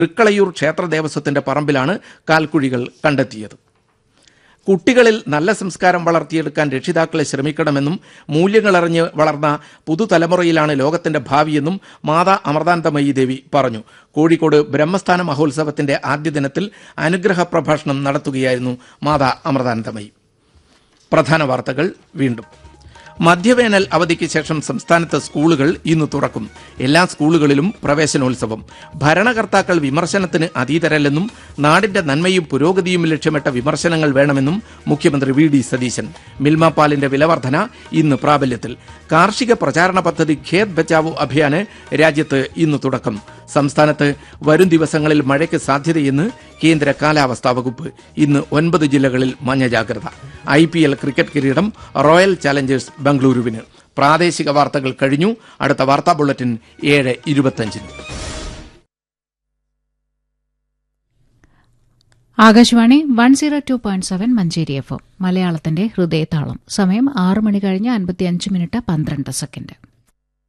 തൃക്കളയൂർ ക്ഷേത്ര ദേവസ്വത്തിന്റെ പറമ്പിലാണ് കാൽക്കുഴികൾ കണ്ടെത്തിയത്. കുട്ടികളിൽ നല്ല സംസ്കാരം വളർത്തിയെടുക്കാൻ രക്ഷിതാക്കളെ ശ്രമിക്കണമെന്നും മൂല്യങ്ങളറിഞ്ഞ് വളർന്ന പുതുതലമുറയിലാണ് ലോകത്തിന്റെ ഭാവിയെന്നും മാതാ അമൃതാനന്ദമയി ദേവി പറഞ്ഞു. കോഴിക്കോട് ബ്രഹ്മസ്ഥാന മഹോത്സവത്തിന്റെ ആദ്യ ദിനത്തിൽ അനുഗ്രഹ പ്രഭാഷണം നടത്തുകയായിരുന്നു മാതാ അമൃതാനന്ദമയി. പ്രധാന വാർത്തകൾ വീണ്ടും. മധ്യവേനൽ അവധിക്ക് ശേഷം സംസ്ഥാനത്ത് സ്കൂളുകൾ ഇന്ന് തുറക്കും. എല്ലാ സ്കൂളുകളിലും പ്രവേശനോത്സവം. ഭരണകർത്താക്കൾ വിമർശനത്തിന് അതീതരല്ലെന്നും നാടിന്റെ നന്മയും പുരോഗതിയും ലക്ഷ്യമിട്ട വിമർശനങ്ങൾ വേണമെന്നും മുഖ്യമന്ത്രി വി ഡി സതീശൻ. മിൽമ പാലിന്റെ വിലവർധന ഇന്ന് പ്രാബല്യത്തിൽ. കാർഷിക പ്രചാരണ പദ്ധതി ഖേത് ബച്ചാവോ അഭിയാന് രാജ്യത്ത് ഇന്ന് തുടക്കം. സംസ്ഥാനത്ത് വരും ദിവസങ്ങളിൽ മഴയ്ക്ക് സാധ്യതയെന്ന് കേന്ദ്ര കാലാവസ്ഥാ വകുപ്പ്. ഇന്ന് 9 ജില്ലകളിൽ മഞ്ഞ ജാഗ്രത. IPL ക്രിക്കറ്റ് കിരീടം റോയൽ ചാലഞ്ചേഴ്സ് ബംഗളൂരുവിന്. പ്രാദേശിക വാർത്തകൾ കഴിഞ്ഞു. അടുത്ത വാർത്താ ബുള്ളറ്റിൻ 7:25. ആകാശവാണി 102.7 മഞ്ചേരി FM മലയാളത്തിന്റെ ഹൃദയതാളം. സമയം 6 മണി കഴിഞ്ഞ് 55 മിനിറ്റ് 12 സെക്കൻഡ്.